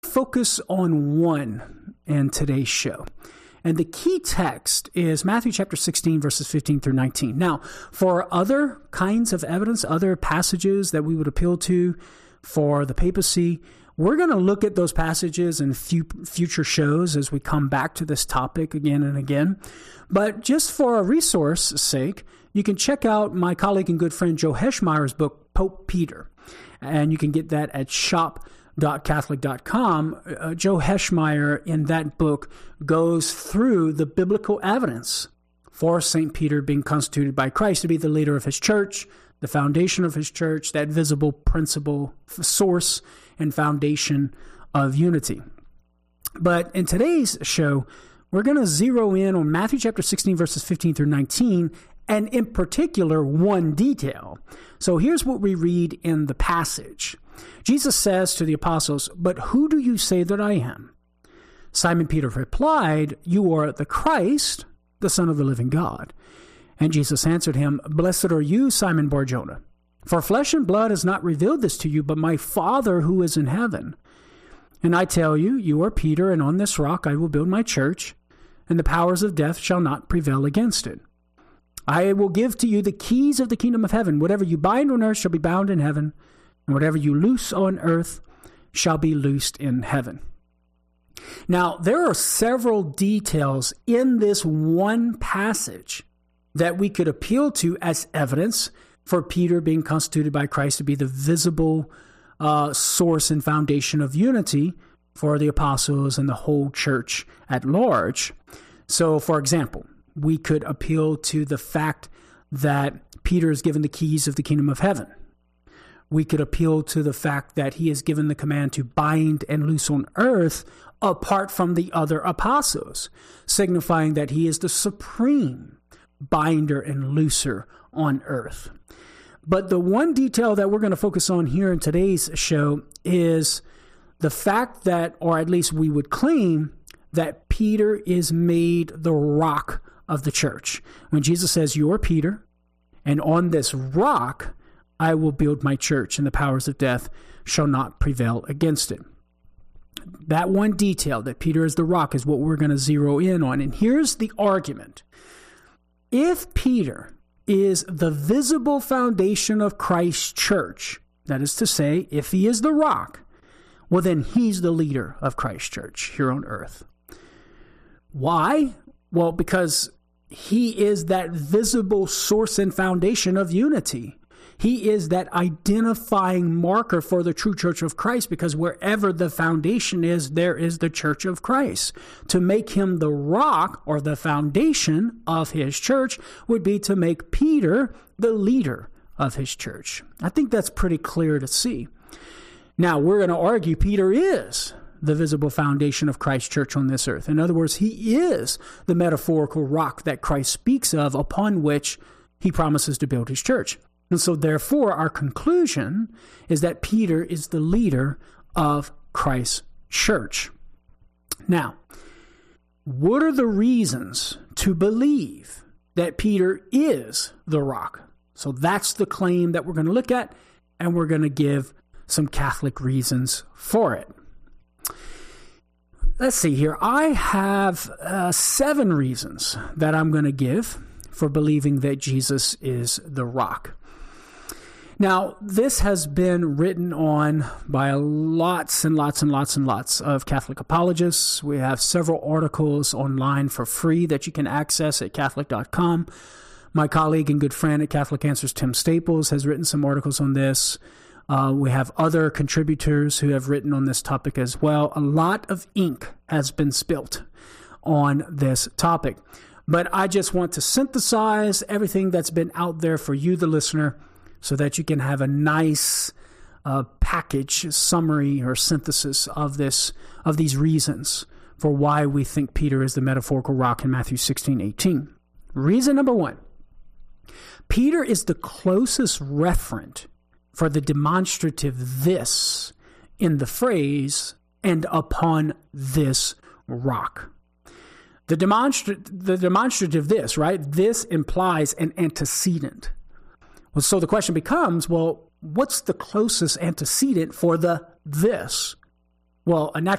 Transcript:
focus on one in today's show. And the key text is Matthew chapter 16, verses 15 through 19. Now, for other kinds of evidence, other passages that we would appeal to for the papacy, we're going to look at those passages in future shows as we come back to this topic again and again. But just for a resource sake, you can check out my colleague and good friend Joe Heschmeyer's book, Pope Peter. And you can get that at shop.catholic.com. Joe Heschmeyer in that book goes through the biblical evidence for St. Peter being constituted by Christ to be the leader of his church, the foundation of his church, that visible principle, source, and foundation of unity. But in today's show, we're going to zero in on Matthew chapter 16, verses 15 through 19, and in particular, one detail. So here's what we read in the passage. Jesus says to the apostles, "But who do you say that I am?" Simon Peter replied, "You are the Christ, the Son of the living God." And Jesus answered him, "Blessed are you, Simon Bar-Jonah, for flesh and blood has not revealed this to you, but my Father who is in heaven. And I tell you, you are Peter, and on this rock I will build my church, and the powers of death shall not prevail against it. I will give to you the keys of the kingdom of heaven. Whatever you bind on earth shall be bound in heaven, and whatever you loose on earth shall be loosed in heaven." Now, there are several details in this one passage that we could appeal to as evidence for Peter being constituted by Christ to be the visible source and foundation of unity for the apostles and the whole church at large. So, for example, we could appeal to the fact that Peter is given the keys of the kingdom of heaven. We could appeal to the fact that he is given the command to bind and loose on earth apart from the other apostles, signifying that he is the supreme binder and looser on earth. But the one detail that we're going to focus on here in today's show is the fact that, or at least we would claim, that Peter is made the rock of the church. When Jesus says, "You are Peter, and on this rock I will build my church, and the powers of death shall not prevail against it." That one detail, that Peter is the rock, is what we're going to zero in on. And here's the argument. If Peter is the visible foundation of Christ's church, that is to say, if he is the rock, well, then he's the leader of Christ's church here on earth. Why? Well, because he is that visible source and foundation of unity. He is that identifying marker for the true church of Christ, because wherever the foundation is, there is the church of Christ. To make him the rock or the foundation of his church would be to make Peter the leader of his church. I think that's pretty clear to see. Now, we're going to argue Peter is the visible foundation of Christ's church on this earth. In other words, he is the metaphorical rock that Christ speaks of, upon which he promises to build his church. And so therefore, our conclusion is that Peter is the leader of Christ's church. Now, what are the reasons to believe that Peter is the rock? So that's the claim that we're going to look at, and we're going to give some Catholic reasons for it. Let's see here. I have 7 reasons that I'm going to give for believing that Jesus is the rock. Now, this has been written on by lots and lots and lots and lots of Catholic apologists. We have several articles online for free that you can access at Catholic.com. My colleague and good friend at Catholic Answers, Tim Staples, has written some articles on this. We have other contributors who have written on this topic as well. A lot of ink has been spilt on this topic. But I just want to synthesize everything that's been out there for you, the listener, so that you can have a nice package, summary, or synthesis of these reasons for why we think Peter is the metaphorical rock in Matthew 16:18. Reason number 1. Peter is the closest referent for the demonstrative "this" in the phrase, "and upon this rock." The demonstrative "this," right? This implies an antecedent. Well, so the question becomes, well, what's the closest antecedent for the "this"? Well, a natural